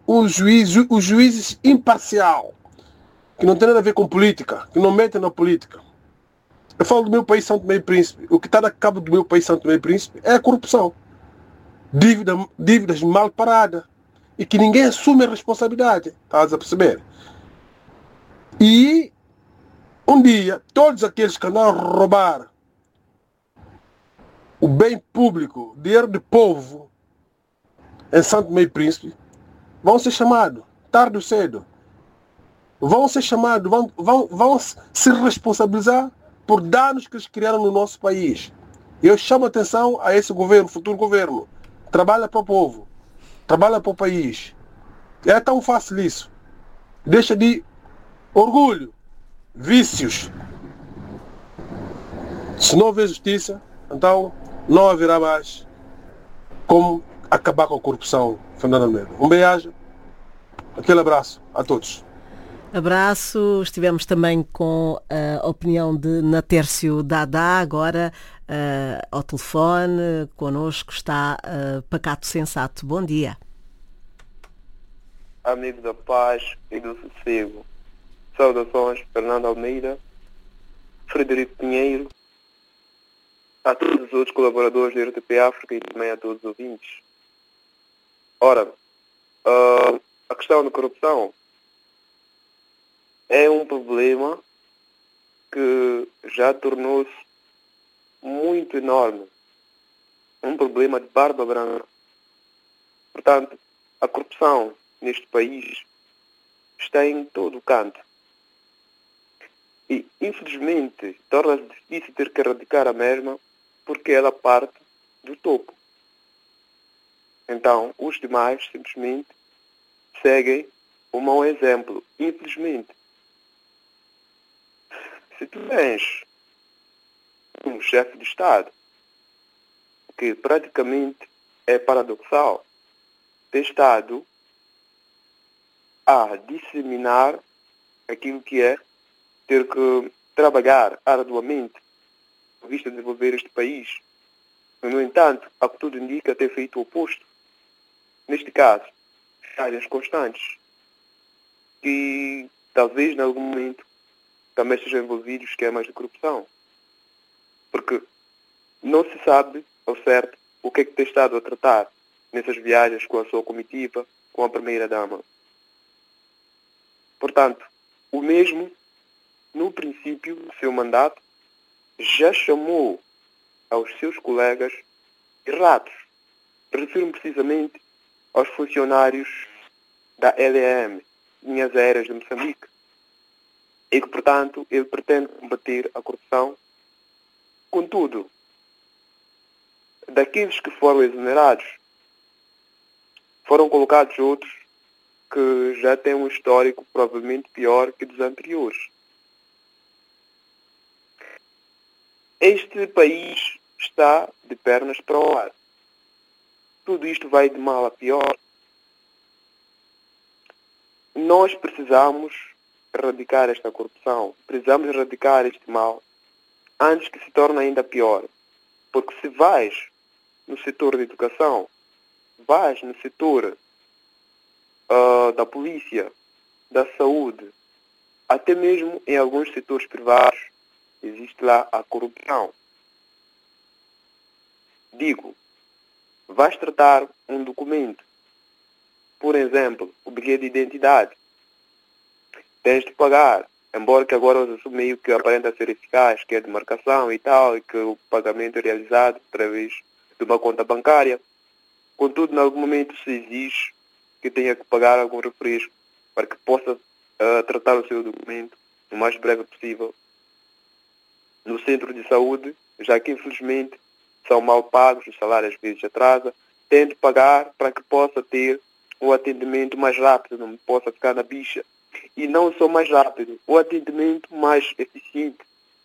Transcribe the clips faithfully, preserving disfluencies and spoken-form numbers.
um juiz, os juízes imparcial, que não tem nada a ver com política, que não metem na política. Eu falo do meu país, São Tomé e Príncipe. O que está na cabo do meu país, São Tomé e Príncipe, é a corrupção. Dívida, dívidas mal paradas. E que ninguém assume a responsabilidade. Estás a perceber? E um dia, todos aqueles que andam a roubar o bem público, dinheiro do povo, em São Tomé e Príncipe, vão ser chamados, tarde ou cedo. Vão ser chamados, vão, vão, vão se responsabilizar por danos que eles criaram no nosso país. Eu chamo a atenção a esse governo, futuro governo. Trabalha para o povo, trabalha para o país. É tão fácil isso. Deixa de orgulho, vícios. Se não houver justiça, então não haverá mais como acabar com a corrupção, Fernando Almeida. Um beijo, aquele abraço a todos. Abraço, estivemos também com a opinião de Natércio Dadá, agora uh, ao telefone, connosco está uh, Pacato Sensato. Bom dia. Amigo da paz e do sossego. Saudações, Fernando Almeida, Frederico Pinheiro, a todos os outros colaboradores da R T P África e também a todos os ouvintes. Ora, uh, a questão da corrupção é um problema que já tornou-se muito enorme. Um problema de barba branca. Portanto, a corrupção neste país está em todo o canto. E, infelizmente, torna-se difícil ter que erradicar a mesma porque ela parte do topo. Então, os demais simplesmente seguem o mau exemplo. Infelizmente, se tu tens um chefe de Estado que praticamente é paradoxal, tem estado a disseminar aquilo que é ter que trabalhar arduamente com vista de desenvolver este país. No entanto, a que tudo indica ter feito o oposto. Neste caso, áreas constantes que talvez em algum momento também sejam envolvidos esquemas de corrupção. Porque não se sabe ao certo o que é que tem estado a tratar nessas viagens com a sua comitiva, com a primeira-dama. Portanto, o mesmo, no princípio do seu mandato, já chamou aos seus colegas errados. Refiro-me precisamente aos funcionários da L E M, Linhas Aéreas de Moçambique, e que, portanto, ele pretende combater a corrupção. Contudo, daqueles que foram exonerados, foram colocados outros que já têm um histórico provavelmente pior que dos anteriores. Este país está de pernas para o ar. Tudo isto vai de mal a pior. Nós precisamos erradicar esta corrupção. Precisamos erradicar este mal antes que se torne ainda pior. Porque se vais no setor da educação, vais no setor uh, da polícia, da saúde, até mesmo em alguns setores privados, existe lá a corrupção. Digo, vais tratar um documento, por exemplo, o bilhete de identidade, tens de pagar, embora que agora o meio que aparenta ser eficaz, que é de marcação e tal, e que o pagamento é realizado através de uma conta bancária. Contudo, em algum momento se exige que tenha que pagar algum refresco para que possa uh, tratar o seu documento o mais breve possível no centro de saúde, já que infelizmente são mal pagos, o salário às vezes atrasa, tem de pagar para que possa ter um atendimento mais rápido, não possa ficar na bicha. E não só mais rápido, o atendimento mais eficiente.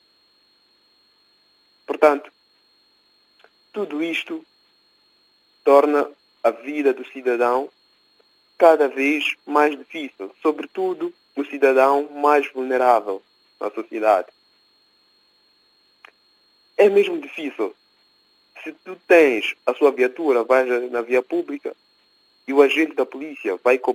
Portanto, tudo isto torna a vida do cidadão cada vez mais difícil, sobretudo o cidadão mais vulnerável na sociedade. É mesmo difícil. Se tu tens a sua viatura, vais na via pública e o agente da polícia vai